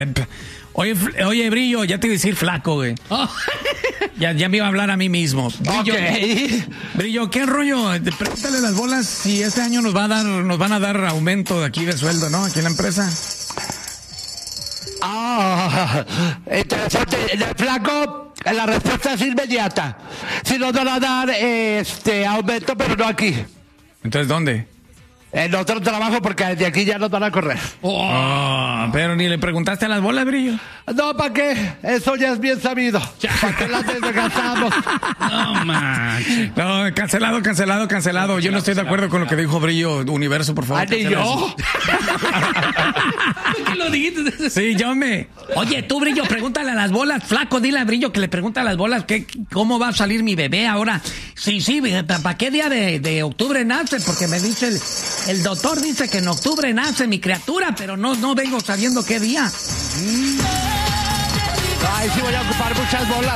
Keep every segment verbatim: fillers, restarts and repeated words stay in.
Oye, oye, Brillo, ya te iba a decir flaco, güey. Oh. Ya, ya me iba a hablar a mí mismo. Brillo, okay. Brillo, ¿qué rollo? Pregúntale a las bolas si este año nos va a dar, nos van a dar aumento de aquí de sueldo, ¿no? Aquí en la empresa. Ah, interesante. Flaco, la respuesta es inmediata. Si nos van a dar este aumento, pero no aquí. Entonces, ¿dónde? En otro trabajo, porque de aquí ya nos van a correr. Oh, oh, pero ni le preguntaste a las bolas, Brillo. No, ¿para qué? Eso ya es bien sabido. ¿Para qué las desgastamos? No, manches. No, cancelado, cancelado, cancelado. Yo no estoy de acuerdo con lo que dijo Brillo Universo, por favor. ¿Ah, ni yo? ¿Qué lo dijiste? Sí, yo me... Oye, tú, Brillo, pregúntale a las bolas. Flaco, dile a Brillo que le pregunte a las bolas que, cómo va a salir mi bebé ahora. Sí, sí, ¿para qué día de, de octubre nace? Porque me dice el... El doctor dice que en octubre nace mi criatura, pero no, no vengo sabiendo qué día. Mm. Ay, sí voy a ocupar muchas bolas.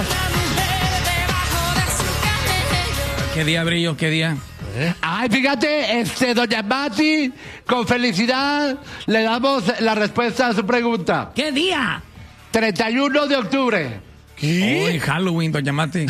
¿Qué día, Brillo? ¿Qué día? ¿Eh? Ay, fíjate, este, doña Mati, con felicidad le damos la respuesta a su pregunta. ¿Qué día? treinta y uno de octubre. ¿Qué? Uy, Halloween, doña Mati.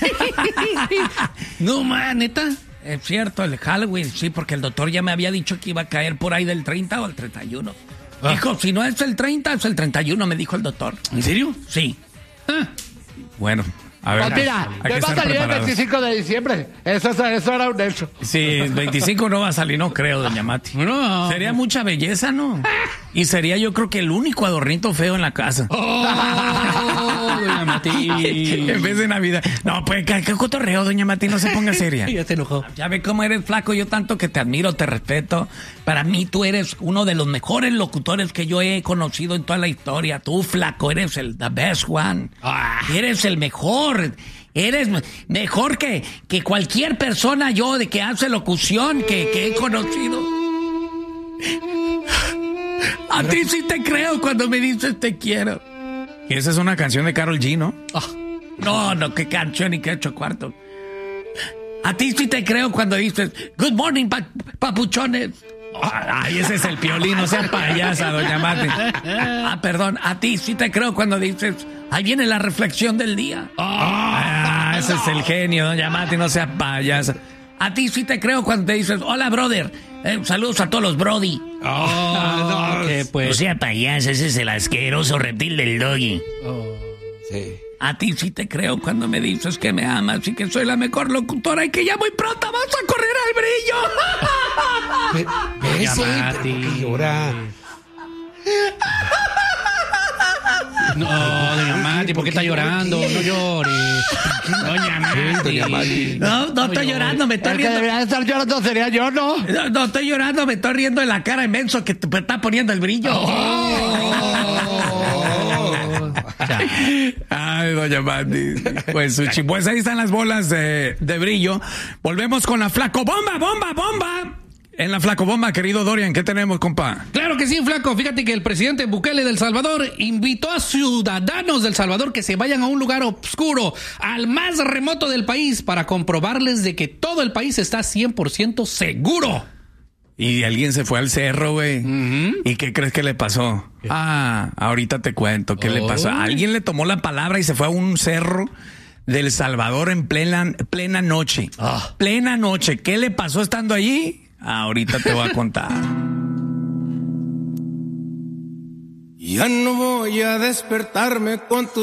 No, man, neta. Es cierto, el Halloween, sí, porque el doctor ya me había dicho que iba a caer por ahí del treinta o el treinta y uno. Ah. Dijo, si no es el treinta, es el treinta y uno, me dijo el doctor. ¿En serio? Sí. Ah. Bueno, a ver. Pues mira, me va a salir el veinticinco de diciembre. Eso, eso era un hecho. Sí, el veinticinco no va a salir, no creo, doña Mati. No. Sería mucha belleza, ¿no? Y sería yo creo que el único adornito feo en la casa. Oh, doña Mati. En vez de Navidad. No, pues, ¿qué, qué cotorreo, doña Mati? No se ponga seria. Ya te enojó. Ya ve cómo eres flaco. Yo tanto que te admiro, te respeto. Para mí tú eres uno de los mejores locutores que yo he conocido en toda la historia. Tú, flaco, eres el the best one. Ah. Eres el mejor. Eres mejor que, que cualquier persona yo de que hace locución que, que he conocido. A ti sí te creo cuando me dices te quiero. Y esa es una canción de Karol G, ¿no? Oh, no, no, qué canción y qué ocho cuartos. A ti sí te creo cuando dices good morning, pa- papuchones. Ay, ese es el Piolín, no sea payasa, doña Mati. Ah, perdón, a ti sí te creo cuando dices ahí viene la reflexión del día. Oh, ah, ese es el genio, doña Mati, no sea payasa. A ti sí te creo cuando te dices hola, brother. Eh, saludos a todos los brody. Oh, no, que pues. No sea payasa, ese es el asqueroso reptil del doggy. Oh, sí. A ti sí te creo cuando me dices que me amas y que soy la mejor locutora y que ya muy pronto vas a correr al brillo. Ese, ¿por qué llora? No, doña Mati, ¿por qué está llorando? No llores. Doña Mati. No, no estoy llorando, me estoy riendo. El que debería estar llorando sería yo, ¿no? No, no estoy llorando, me estoy riendo de la cara inmenso que te está poniendo el brillo. Oh. Ay, doña Mati. Pues, pues ahí están las bolas de, de brillo. Volvemos con la flaco bomba, bomba, bomba. En la flaco bomba, querido Dorian, ¿qué tenemos, compa? Claro que sí, flaco. Fíjate que el presidente Bukele del Salvador invitó a ciudadanos del Salvador que se vayan a un lugar oscuro, al más remoto del país, para comprobarles de que todo el país está cien por ciento seguro. Y alguien se fue al cerro, güey. Uh-huh. ¿Y qué crees que le pasó? ¿Qué? Ah, ahorita te cuento qué oh. le pasó. Alguien le tomó la palabra y se fue a un cerro del Salvador en plena, plena noche. Oh. Plena noche. ¿Qué le pasó estando allí? Ahorita te voy a contar. Ya no voy a despertarme con tu